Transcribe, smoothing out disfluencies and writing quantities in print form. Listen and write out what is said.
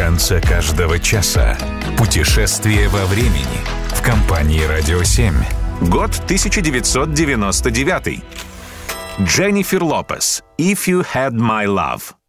конце каждого часа. Путешествие во времени в компании «Радио 7». Год 1999. Дженнифер Лопес. «If You Had My Love».